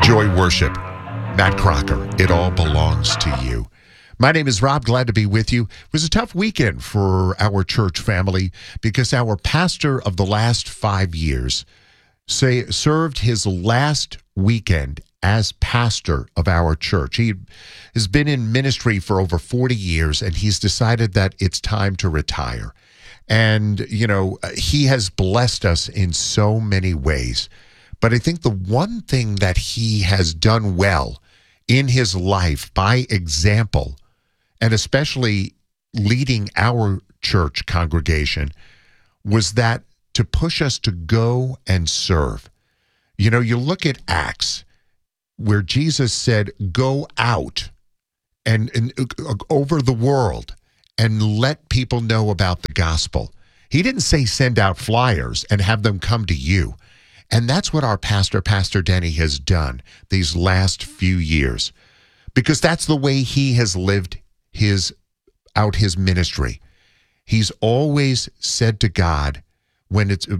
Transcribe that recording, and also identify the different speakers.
Speaker 1: Joy Worship, Matt Crocker, it all belongs to you. My name is Rob, glad to be with you. It was a tough weekend for our church family because our pastor of the last 5 years served his last weekend as pastor of our church. He has been in ministry for over 40 years, and he's decided that it's time to retire. And, you know, he has blessed us in so many ways. But I think the one thing that he has done well in his life by example, and especially leading our church congregation, was that to push us to go and serve. You know, you look at Acts where Jesus said, go out and over the world and let people know about the gospel. He didn't say send out flyers and have them come to you. And that's what our pastor, Pastor Denny, has done these last few years, because that's the way he has lived his ministry. He's always said to God, when it's